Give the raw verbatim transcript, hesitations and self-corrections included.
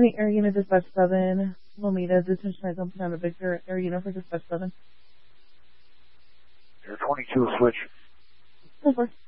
Any Air Unit Dispatch seven, Lomita, detention I don't on a Victor, Air Unit for Dispatch seven. Air twenty-two, switch. Over.